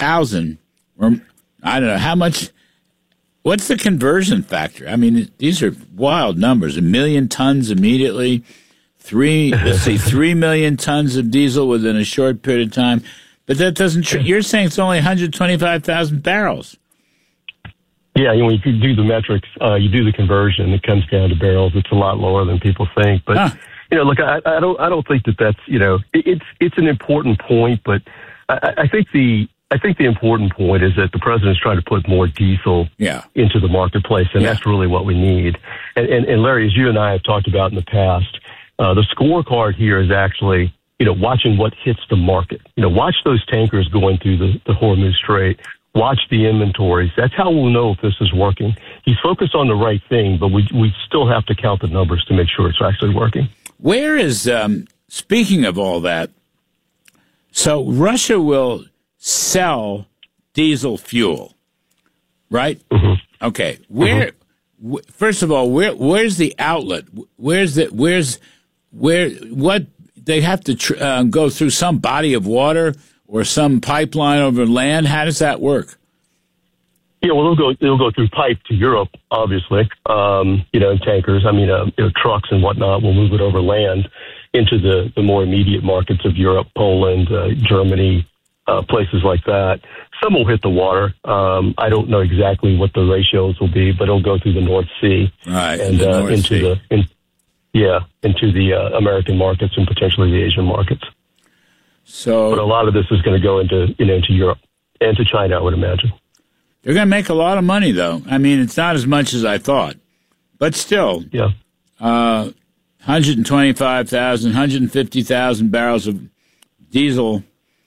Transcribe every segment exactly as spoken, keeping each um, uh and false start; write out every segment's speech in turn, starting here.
thousand, or I don't know how much. What's the conversion factor? I mean, these are wild numbers. A million tons immediately, three, let's see, three million tons of diesel within a short period of time. But that doesn't, tr- you're saying it's only one hundred twenty-five thousand barrels. Yeah, you know, when you do the metrics, uh, you do the conversion, it comes down to barrels. It's a lot lower than people think. But, huh. you know, look, I, I don't I don't think that that's, you know, it, it's it's an important point, but I, I think the I think the important point is that the president's trying to put more diesel yeah. into the marketplace, and yeah. that's really what we need. And, and, and Larry, as you and I have talked about in the past, uh, the scorecard here is actually, you know, watching what hits the market. You know, watch those tankers going through the, the Hormuz Strait. Watch the inventories. That's how we'll know if this is working. He's focused on the right thing, but we we still have to count the numbers to make sure it's actually working. Where is, um, speaking of all that, so Russia will sell diesel fuel, right? Mm-hmm. Okay. Where, mm-hmm. w- first of all, where where's the outlet? Where's the, where's, where, what, they have to tr- uh, go through some body of water or some pipeline over land? How does that work? Yeah, well, they'll go they'll go through pipe to Europe, obviously. Um, you know, tankers. I mean, uh, you know, trucks and whatnot will move it over land into the, the more immediate markets of Europe, Poland, uh, Germany, uh, places like that. Some will hit the water. Um, I don't know exactly what the ratios will be, but it'll go through the North Sea right, and the uh, North into Sea. the in, yeah into the uh, American markets and potentially the Asian markets. So, but a lot of this is going to go into you know into Europe and to China, I would imagine. They're going to make a lot of money, though. I mean, it's not as much as I thought, but still, yeah, uh, one hundred twenty-five thousand, one hundred fifty thousand barrels of diesel.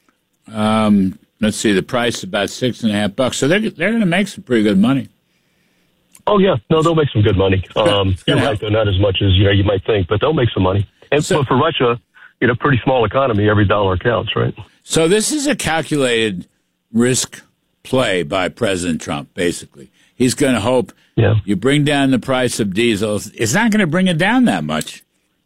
Um, let's see, the price is about six and a half bucks. So they're they're going to make some pretty good money. Oh yeah, no, they'll make some good money. Um, you're right, though, not as much as you know you might think, but they'll make some money. And so, for Russia, you know, pretty small economy, every dollar counts, right? So this is a calculated risk play by President Trump, basically. He's going to hope yeah. you bring down the price of diesel. It's not going to bring it down that much.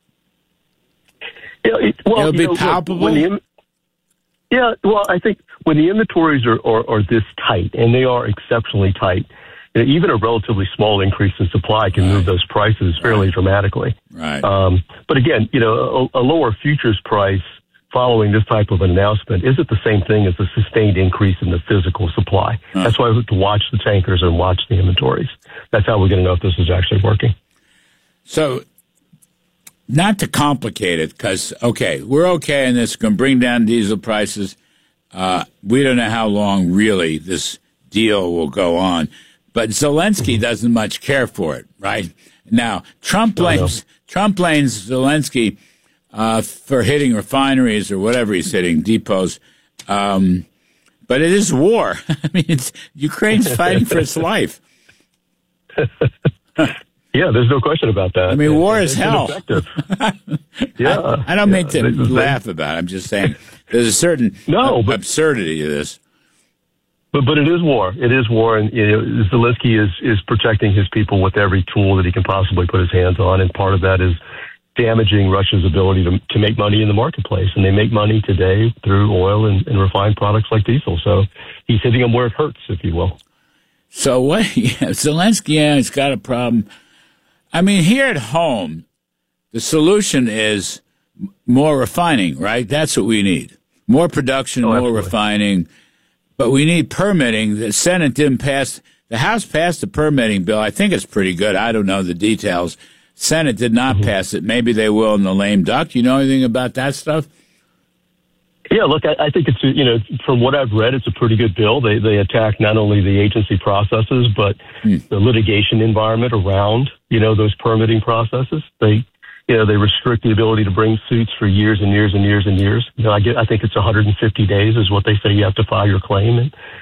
Yeah, it, well, It'll be know, palpable. When the, yeah, well, I think when the inventories are, are, are this tight, and they are exceptionally tight, you know, even a relatively small increase in supply can right. move those prices fairly right. dramatically. Right. Um, but again, you know, a, a lower futures price following this type of an announcement isn't the same thing as a sustained increase in the physical supply. Huh. That's why we have to watch the tankers and watch the inventories. That's how we're going to know if this is actually working. So, not to complicate it, because, okay, we're okay in this, going to bring down diesel prices. Uh, we don't know how long, really, this deal will go on. But Zelensky mm-hmm. doesn't much care for it, right? Now, Trump blames, no, no. Trump blames Zelensky Uh, for hitting refineries or whatever he's hitting, depots. Um, but it is war. I mean, it's, Ukraine's fighting for its life. Yeah, there's no question about that. I mean, war it, is hell. yeah, I, I don't yeah, mean to they, laugh about it. I'm just saying there's a certain no, uh, but, absurdity to this. But but it is war. It is war, and you know, Zelensky is is protecting his people with every tool that he can possibly put his hands on, and part of that is damaging Russia's ability to to make money in the marketplace. And they make money today through oil and, and refined products like diesel. So he's hitting them where it hurts, if you will. So what? Yeah, Zelensky, yeah, he's got a problem. I mean, here at home, the solution is more refining, right? That's what we need. More production, oh, more absolutely. refining. But we need permitting. The Senate didn't pass. The House passed the permitting bill. I think it's pretty good. I don't know the details. Senate did not mm-hmm. pass it. Maybe they will in the lame duck. You know anything about that stuff? Yeah, look, I, I think it's, you know, from what I've read, it's a pretty good bill. They they attack not only the agency processes, but hmm. the litigation environment around, you know, those permitting processes. They, you know, they restrict the ability to bring suits for years and years and years and years. You know, I get, I think it's one hundred fifty days is what they say you have to file your claim. And